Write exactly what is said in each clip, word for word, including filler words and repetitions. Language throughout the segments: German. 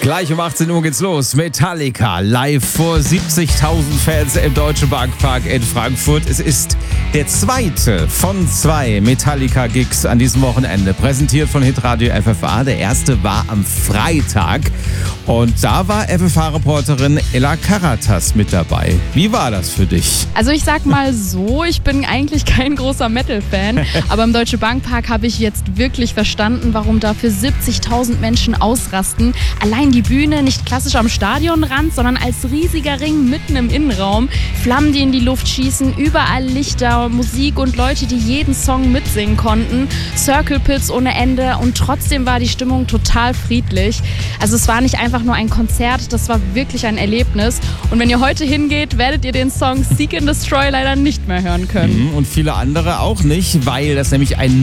Gleich um achtzehn Uhr geht's los. Metallica live vor siebzigtausend Fans im Deutsche Bank Park in Frankfurt. Es ist der zweite von zwei Metallica-Gigs an diesem Wochenende. Präsentiert von Hitradio F F A. Der erste war am Freitag. Und da war F F A-Reporterin Ella Karatas mit dabei. Wie war das für dich? Also ich sag mal so, ich bin eigentlich kein großer Metal-Fan. Aber im Deutsche Bank Park habe ich jetzt wirklich verstanden, warum da für siebzigtausend Menschen ausrasten. Allein die Bühne nicht klassisch am Stadionrand, sondern als riesiger Ring mitten im Innenraum. Flammen, die in die Luft schießen, überall Lichter, Musik und Leute, die jeden Song mitsingen konnten. Circle Pits ohne Ende und trotzdem war die Stimmung total friedlich. Also es war nicht einfach nur ein Konzert, das war wirklich ein Erlebnis. Und wenn ihr heute hingeht, werdet ihr den Song Seek and Destroy leider nicht mehr hören können. Und viele andere auch nicht, weil das nämlich ein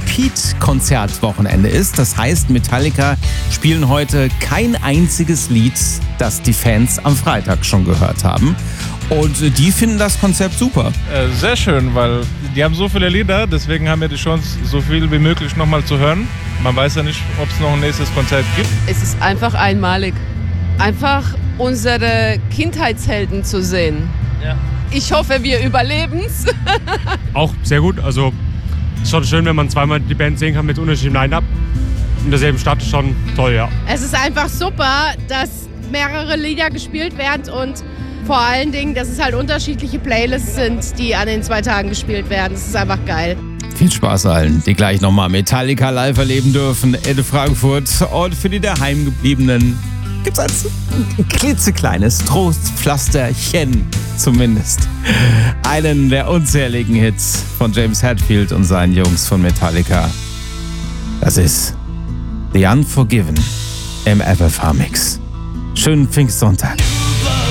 No-Repeat-Konzertwochenende ist. Das heißt, Metallica spielen heute kein einziges Lied, das die Fans am Freitag schon gehört haben. Und die finden das Konzept super. Äh, sehr schön, weil die haben so viele Lieder, deswegen haben wir die Chance, so viel wie möglich nochmal zu hören. Man weiß ja nicht, ob es noch ein nächstes Konzert gibt. Es ist einfach einmalig. Einfach unsere Kindheitshelden zu sehen. Ja. Ich hoffe, wir überleben's. Auch sehr gut. Also es ist schon schön, wenn man zweimal die Band sehen kann mit unterschiedlichem Line-Up. In derselben Stadt ist schon toll, ja. Es ist einfach super, dass mehrere Lieder gespielt werden und vor allen Dingen, dass es halt unterschiedliche Playlists sind, die an den zwei Tagen gespielt werden. Das ist einfach geil. Viel Spaß allen, die gleich nochmal Metallica live erleben dürfen in Frankfurt. Und für die daheimgebliebenen gibt es ein klitzekleines Trostpflasterchen zumindest. Einen der unzähligen Hits von James Hetfield und seinen Jungs von Metallica. Das ist The Unforgiven im F F A-Mix. Schönen Pfingstsonntag.